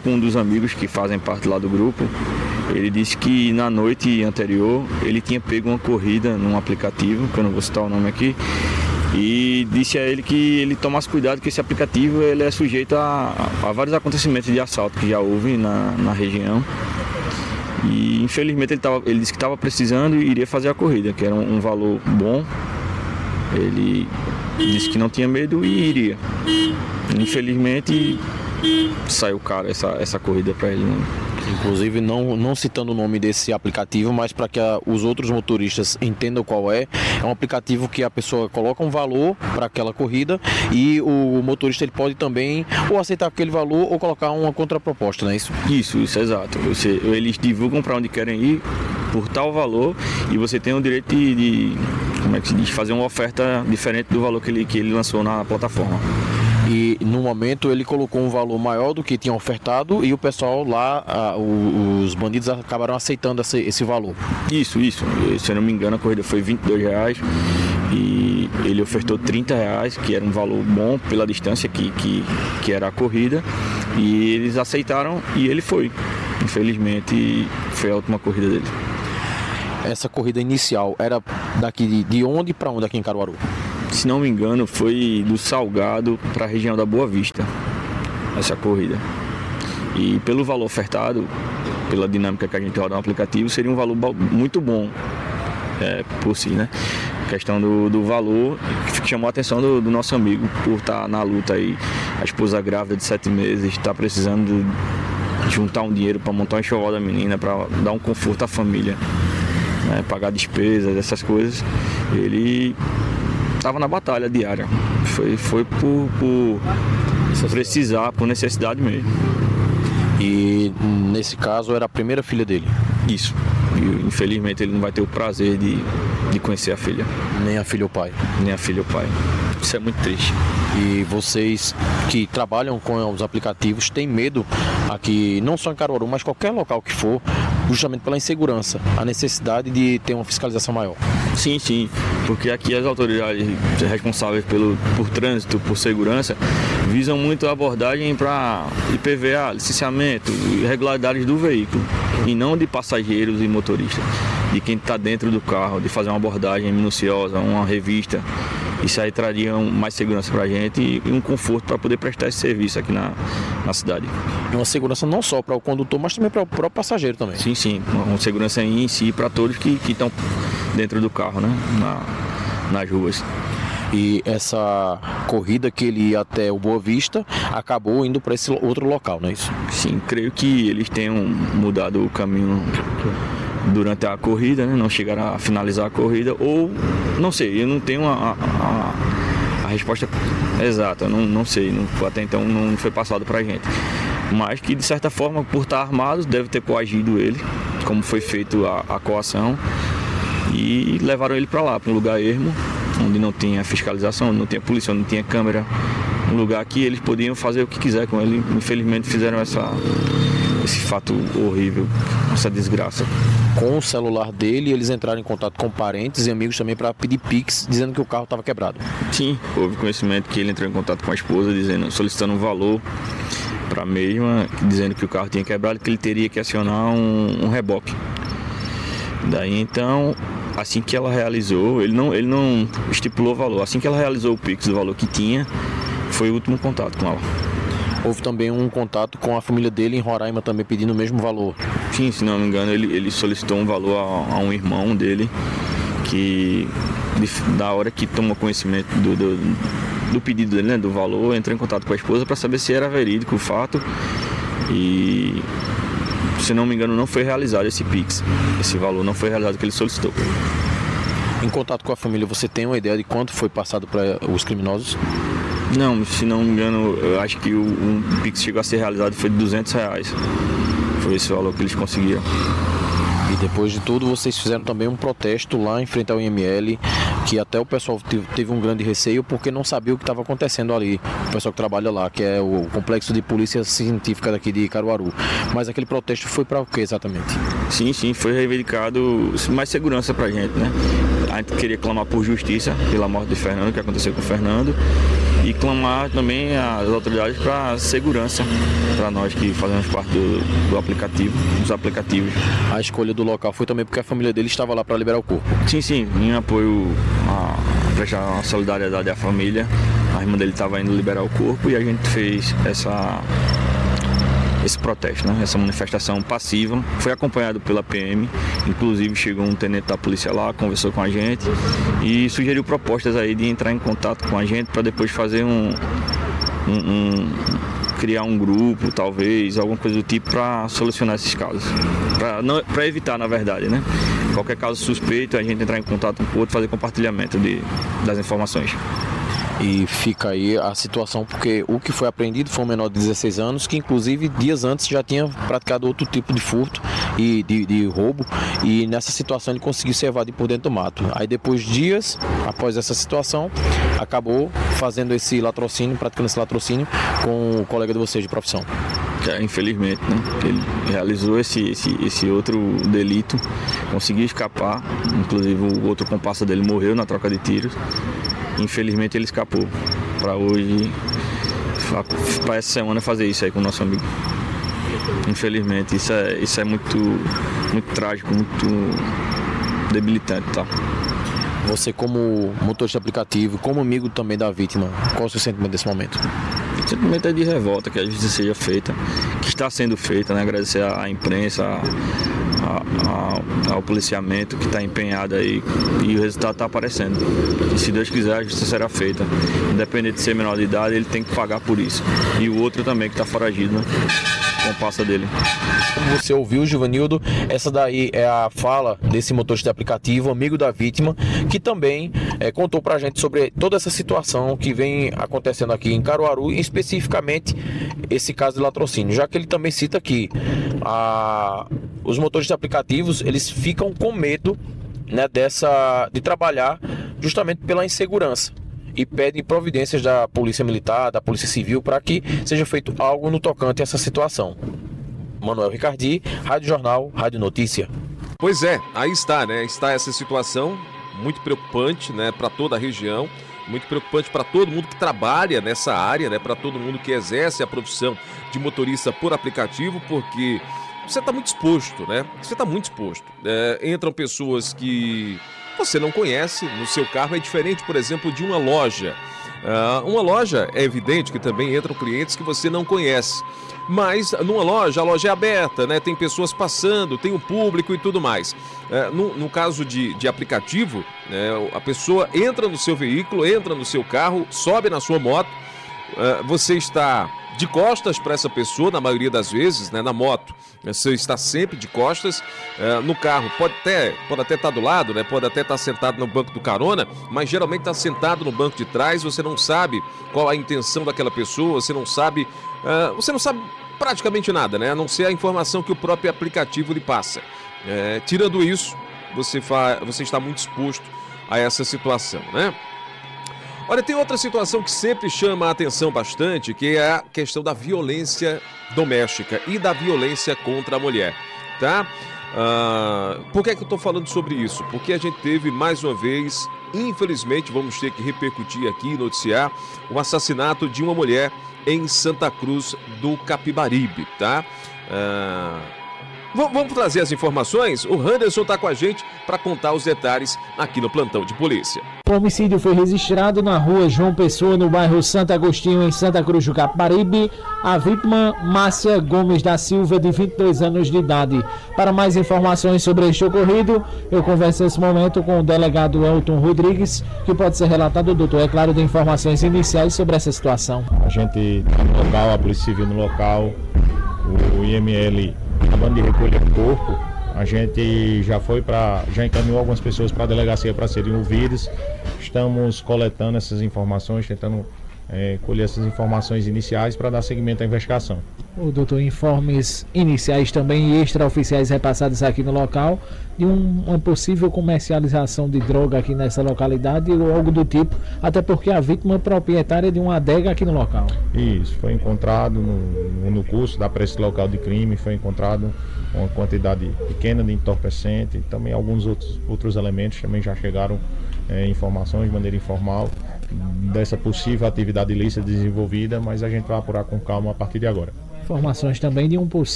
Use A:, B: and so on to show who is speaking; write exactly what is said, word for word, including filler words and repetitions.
A: com um dos amigos que fazem parte lá do grupo. Ele disse que na noite anterior ele tinha pego uma corrida num aplicativo, que eu não vou citar o nome aqui, e disse a ele que ele tomasse cuidado, que esse aplicativo ele é sujeito a, a vários acontecimentos de assalto que já houve na, na região. E infelizmente ele, tava, ele disse que estava precisando e iria fazer a corrida, que era um, um valor bom. Ele disse que não tinha medo e iria. Infelizmente saiu caro essa, essa corrida para ele, né?
B: Inclusive, não, não citando o nome desse aplicativo, mas para que a, os outros motoristas entendam qual é, é um aplicativo que a pessoa coloca um valor para aquela corrida e o motorista ele pode também ou aceitar aquele valor ou colocar uma contraproposta, não é isso?
A: Isso, isso, exato. Você, eles divulgam para onde querem ir por tal valor e você tem o direito de, de, como é que se diz, fazer uma oferta diferente do valor que ele, que ele lançou na plataforma.
B: E no momento ele colocou um valor maior do que tinha ofertado e o pessoal lá, a, o, os bandidos acabaram aceitando esse, esse valor.
A: Isso, isso. Se eu não me engano, a corrida foi vinte e dois reais e ele ofertou trinta reais, que era um valor bom pela distância que, que, que era a corrida, e eles aceitaram e ele foi. Infelizmente, foi a última corrida dele.
B: Essa corrida inicial era daqui de, de onde para onde aqui em Caruaru?
A: Se não me engano, foi do Salgado para a região da Boa Vista, essa corrida. E pelo valor ofertado, pela dinâmica que a gente roda no aplicativo, seria um valor muito bom é, por si, né? A questão do, do valor que chamou a atenção do, do nosso amigo por estar na luta aí. A esposa grávida de sete meses, está precisando de juntar um dinheiro para montar um enxoval da menina, para dar um conforto à família, né? Pagar despesas, essas coisas. Ele estava na batalha diária, foi, foi por, por precisar, por necessidade mesmo.
B: E nesse caso era a primeira filha dele?
A: Isso, e infelizmente ele não vai ter o prazer de, de conhecer a filha.
B: Nem a filha ou o pai?
A: Nem a filha ou o pai, isso é muito triste.
B: E vocês que trabalham com os aplicativos têm medo aqui, não só em Caruaru, mas qualquer local que for, justamente pela insegurança, a necessidade de ter uma fiscalização maior?
A: Sim, sim, porque aqui as autoridades responsáveis pelo, por trânsito, por segurança, visam muito a abordagem para I P V A, licenciamento, irregularidades do veículo, e não de passageiros e motoristas, de quem está dentro do carro, de fazer uma abordagem minuciosa, uma revista. Isso aí traria mais segurança para a gente e um conforto para poder prestar esse serviço aqui na, na cidade.
B: E uma segurança não só para o condutor, mas também para o próprio passageiro também.
A: Sim, sim, uma segurança em si para todos que estão dentro do carro, né? Na, nas ruas.
B: E essa corrida que ele ia até o Boa Vista acabou indo para esse outro local, não é isso?
A: Sim, creio que eles tenham mudado o caminho durante a corrida, né? Não chegaram a finalizar a corrida, ou não sei, eu não tenho a, a, a resposta exata, não, não sei, não, até então não foi passado pra gente, mas que de certa forma, por estar armados, deve ter coagido ele, como foi feito a, a coação, e levaram ele para lá, para um lugar ermo, onde não tinha fiscalização, onde não tinha polícia, onde não tinha câmera, um lugar que eles podiam fazer o que quiser com ele. Infelizmente fizeram essa, esse fato horrível, essa desgraça.
B: Com o celular dele, eles entraram em contato com parentes e amigos também para pedir Pix, dizendo que o carro estava quebrado.
A: Sim, houve conhecimento que ele entrou em contato com a esposa, dizendo, solicitando um valor para a mesma, dizendo que o carro tinha quebrado, que ele teria que acionar um, um reboque. Daí então, assim que ela realizou, ele não, ele não estipulou o valor, assim que ela realizou o Pix do valor que tinha, foi o último contato com ela.
B: Houve também um contato com a família dele em Roraima também pedindo o mesmo valor.
A: Sim, se não me engano, ele, ele solicitou um valor a, a um irmão dele, que de, da hora que tomou conhecimento do, do, do pedido dele, né, do valor, entrou em contato com a esposa para saber se era verídico o fato, e se não me engano não foi realizado esse Pix, esse valor não foi realizado que ele solicitou.
B: Em contato com a família, você tem uma ideia de quanto foi passado para os criminosos?
A: Não, se não me engano, eu acho que o um Pix chegou a ser realizado foi de duzentos reais. Foi esse valor que eles conseguiram.
B: E depois de tudo, vocês fizeram também um protesto lá em frente ao I M L, que até o pessoal teve um grande receio porque não sabia o que estava acontecendo ali. O pessoal que trabalha lá, que é o Complexo de Polícia Científica daqui de Caruaru. Mas aquele protesto foi para o que exatamente?
A: Sim, sim, foi reivindicado mais segurança pra gente, né? A gente queria clamar por justiça pela morte de Fernando, que aconteceu com o Fernando. e clamar também às autoridades para segurança, para nós que fazemos parte do, do aplicativo, dos aplicativos.
B: A escolha do local foi também porque a família dele estava lá para liberar o corpo?
A: Sim, sim, em apoio a prestar uma solidariedade à família. A irmã dele estava indo liberar o corpo e a gente fez essa, esse protesto, né? Essa manifestação passiva. Foi acompanhado pela P M, inclusive chegou um tenente da polícia lá, conversou com a gente e sugeriu propostas aí de entrar em contato com a gente para depois fazer um, um, um criar um grupo, talvez, alguma coisa do tipo para solucionar esses casos. Para evitar, na verdade, né? Qualquer caso suspeito, a gente entrar em contato com o outro, fazer compartilhamento de, das informações.
B: E fica aí a situação, porque o que foi apreendido foi um menor de dezesseis anos, que inclusive dias antes já tinha praticado outro tipo de furto e de, de roubo, e nessa situação ele conseguiu se evadir por dentro do mato. Aí depois, dias após essa situação, acabou fazendo esse latrocínio, praticando esse latrocínio com o colega de vocês de profissão.
A: É, infelizmente, né? Ele realizou esse, esse, esse outro delito, conseguiu escapar, inclusive o outro comparsa dele morreu na troca de tiros. Infelizmente ele escapou. Para hoje, para essa semana fazer isso aí com o nosso amigo. Infelizmente, isso é, isso é muito, muito trágico, muito debilitante, tá?
B: Você, como motorista de aplicativo, como amigo também da vítima, qual é o seu sentimento nesse momento?
A: O sentimento é de revolta, que a justiça seja feita, que está sendo feita, né? Agradecer à imprensa, a, a, ao policiamento que está empenhado aí, e o resultado está aparecendo. E se Deus quiser, a justiça será feita. Independente de ser menor de idade, ele tem que pagar por isso. E o outro também que está foragido, né? Comparsa dele.
B: Como você ouviu, Givanildo, essa daí é a fala desse motorista de aplicativo, amigo da vítima, que também é, contou pra gente sobre toda essa situação que vem acontecendo aqui em Caruaru, e especificamente esse caso de latrocínio, já que ele também cita que a, os motoristas de aplicativos, eles ficam com medo, né, dessa, de trabalhar justamente pela insegurança, e pedem providências da Polícia Militar, da Polícia Civil, para que seja feito algo no tocante a essa situação. Manuel Ricardi, Rádio Jornal, Rádio Notícia.
C: Pois é, aí está, né? Está essa situação muito preocupante, né, para toda a região, muito preocupante para todo mundo que trabalha nessa área, né, para todo mundo que exerce a profissão de motorista por aplicativo, porque você está muito exposto, né? Você está muito exposto. É, entram pessoas que você não conhece no seu carro, é diferente, por exemplo, de uma loja. Uh, uma loja, é evidente que também entram clientes que você não conhece, mas numa loja, a loja é aberta, né? Tem pessoas passando, tem o público e tudo mais. Uh, no, no caso de, de aplicativo, né, a pessoa entra no seu veículo, entra no seu carro, sobe na sua moto, uh, você está de costas para essa pessoa, na maioria das vezes, né? Na moto, você está sempre de costas, uh, no carro pode até, pode até estar do lado, né? Pode até estar sentado no banco do carona, mas geralmente está sentado no banco de trás, você não sabe qual a intenção daquela pessoa, você não sabe, uh, você não sabe praticamente nada, né? A não ser a informação que o próprio aplicativo lhe passa. Uh, tirando isso, você, fa... você está muito exposto a essa situação, né? Olha, tem outra situação que sempre chama a atenção bastante, que é a questão da violência doméstica e da violência contra a mulher, tá? Ah, por que é que eu estou falando sobre isso? Porque a gente teve, mais uma vez, infelizmente, vamos ter que repercutir aqui, noticiar, o assassinato de uma mulher em Santa Cruz do Capibaribe, tá? Ah, vamos trazer as informações? O Henderson está com a gente para contar os detalhes aqui no plantão de polícia.
D: O homicídio foi registrado na rua João Pessoa, no bairro Santo Agostinho, em Santa Cruz do Capibaribe. A vítima, Márcia Gomes da Silva, de vinte e dois anos de idade. Para mais informações sobre este ocorrido, eu converso nesse momento com o delegado Elton Rodrigues, que pode ser relatado, doutor, é claro, de informações iniciais sobre essa situação.
E: A gente está no local, a Polícia Civil no local, o I M L acabando de recolher o corpo. A gente já foi para, já encaminhou algumas pessoas para a delegacia para serem ouvidas. Estamos coletando essas informações, tentando é, colher essas informações iniciais para dar seguimento à investigação.
D: O doutor, informes iniciais também e extraoficiais repassados aqui no local de um, uma possível comercialização de droga aqui nessa localidade ou algo do tipo, até porque a vítima é proprietária de uma adega aqui no local.
E: Isso, foi encontrado no, no curso da para esse local de crime, foi encontrado uma quantidade pequena de entorpecente, também alguns outros, outros elementos também já chegaram é, informações de maneira informal dessa possível atividade ilícita desenvolvida, mas a gente vai apurar com calma a partir de agora.
D: Informações também de um possível